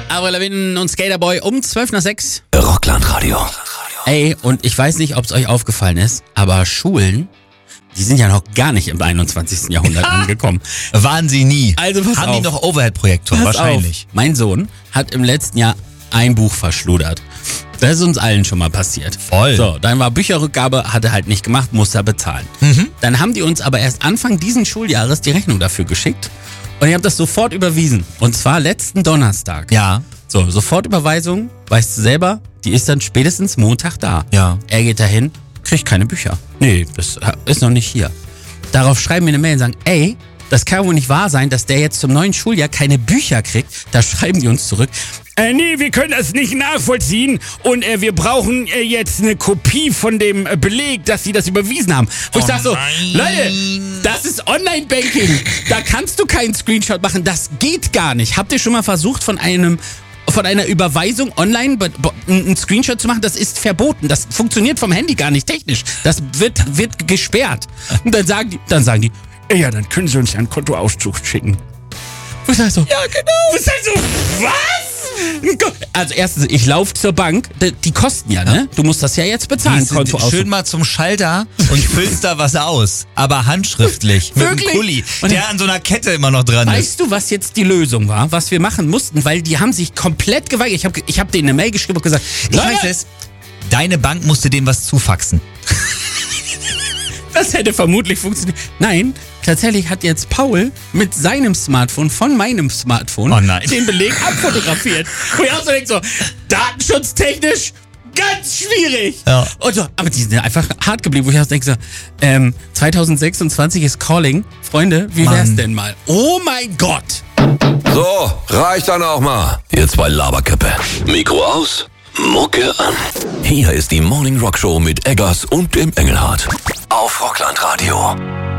Avril Lavigne und Skaterboy um 5:12. Rockland-Radio. Ey, und ich weiß nicht, ob es euch aufgefallen ist, aber Schulen, die sind ja noch gar nicht im 21. Jahrhundert angekommen. Waren sie nie. Also pass Haben auf. die noch Overhead-Projektor? Wahrscheinlich. Auf. Mein Sohn hat im letzten Jahr ein Buch verschludert. Das ist uns allen schon mal passiert. Voll. So, dann war Bücherrückgabe, hat er halt nicht gemacht, musste er bezahlen. Dann haben die uns aber erst Anfang diesen Schuljahres die Rechnung dafür geschickt. Und ich habe das sofort überwiesen. Und zwar letzten Donnerstag. Ja. So, Sofortüberweisung, weißt du selber, die ist dann spätestens Montag da. Ja. Er geht dahin, kriegt keine Bücher. Nee, das ist noch nicht hier. Darauf schreiben wir eine Mail und sagen, ey, das kann wohl nicht wahr sein, dass der jetzt zum neuen Schuljahr keine Bücher kriegt. Da schreiben die uns zurück. Nee, wir können das nicht nachvollziehen und wir brauchen jetzt eine Kopie von dem Beleg, dass sie das überwiesen haben. Wo ich sag so, Leute, das ist Online-Banking. Da kannst du keinen Screenshot machen. Das geht gar nicht. Habt ihr schon mal versucht, von einer Überweisung online einen Screenshot zu machen? Das ist verboten. Das funktioniert vom Handy gar nicht technisch. Das wird gesperrt. Und dann sagen die, ja, dann können sie uns ja einen Kontoauszug schicken. Was heißt so? Ja, genau. Was heißt so? Was? Also erstens, ich laufe zur Bank. Die kosten ja, ne? Du musst das ja jetzt bezahlen. Schön mal zum Schalter und füllst da was aus. Aber handschriftlich. Mit einem Wirklich? Kuli, der an so einer Kette immer noch dran ist. Weißt du, was jetzt die Lösung war? Was wir machen mussten? Weil die haben sich komplett geweigert. Ich hab denen eine Mail geschrieben und gesagt, Ich weiß es. Deine Bank musste dem was zufaxen. das hätte vermutlich funktioniert. Nein, tatsächlich hat jetzt Paul mit seinem Smartphone von meinem Smartphone den Beleg abfotografiert. Wo ich auch so denke, so, datenschutztechnisch ganz schwierig. Ja. Und so, aber die sind einfach hart geblieben, wo ich auch denke, so, 2026 ist Calling. Freunde, wie wär's denn mal? Oh mein Gott! So, reicht dann auch mal. Ihr zwei Laberköppe. Mikro aus, Mucke an. Hier ist die Morning Rock Show mit Eggers und dem Engelhardt. Auf Rockland Radio.